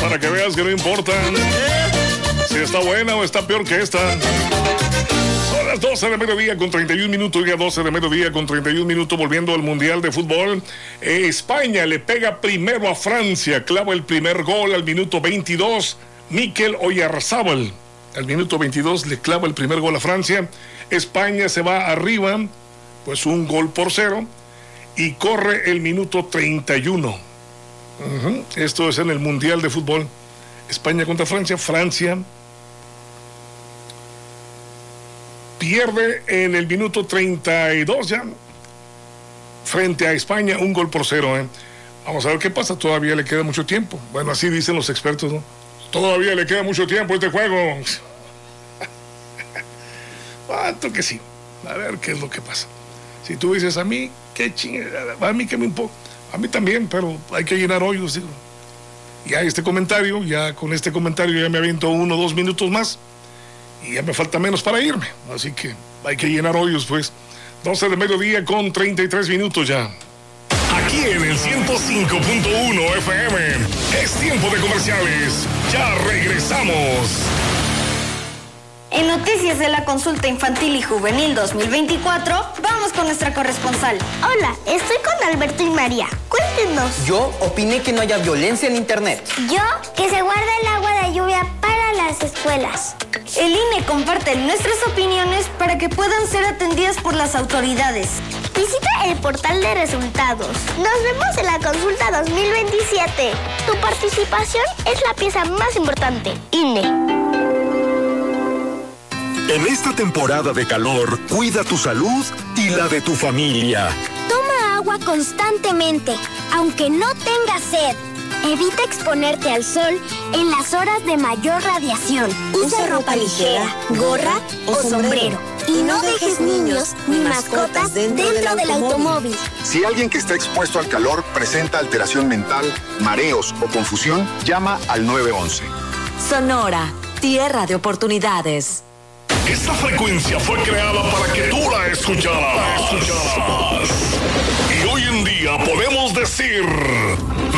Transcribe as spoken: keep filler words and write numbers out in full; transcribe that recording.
para que veas que no importa si está buena o está peor que esta. Son las doce de mediodía con treinta y un minutos, día doce de mediodía con treinta y un minutos, volviendo al Mundial de Fútbol. Eh, España le pega primero a Francia, clava el primer gol al minuto veintidós. Mikel Oyarzabal, al minuto veintidós, le clava el primer gol a Francia. España se va arriba, pues un gol por cero, y corre el minuto treinta y uno. Uh-huh. Esto es en el Mundial de Fútbol. España contra Francia. Francia pierde en el minuto treinta y dos ya frente a España, un gol por cero. ¿eh? Vamos a ver qué pasa. Todavía le queda mucho tiempo. Bueno, así dicen los expertos, ¿no? Todavía le queda mucho tiempo a este juego. ¿Cuánto que sí? A ver qué es lo que pasa. Si tú dices a mí, qué chingada, a mí que me importa. A mí también, pero hay que llenar hoyos, digo. Ya este comentario, ya con este comentario ya me aviento uno o dos minutos más y ya me falta menos para irme. Así que hay que llenar hoyos, pues. doce de mediodía con treinta y tres minutos ya. Aquí en el ciento cinco punto uno F M es tiempo de comerciales. Ya regresamos. En noticias de la consulta infantil y juvenil dos mil veinticuatro, vamos con nuestra corresponsal. Hola, estoy con Alberto y María. Cuéntenos. Yo opiné que no haya violencia en internet. Yo, que se guarda el agua de lluvia para las escuelas. El I N E comparte nuestras opiniones para que puedan ser atendidas por las autoridades. Visita el portal de resultados. Nos vemos en la consulta dos mil veintisiete. Tu participación es la pieza más importante. I N E. En esta temporada de calor, cuida tu salud y la de tu familia. Toma agua constantemente, aunque no tengas sed. Evita exponerte al sol en las horas de mayor radiación. Usa ropa ligera, gorra o sombrero. Y no dejes niños ni mascotas dentro del automóvil. Si alguien que está expuesto al calor presenta alteración mental, mareos o confusión, llama al nueve once. Sonora, tierra de oportunidades. Esta frecuencia fue creada para que tú la escucharas. Y hoy en día podemos decir...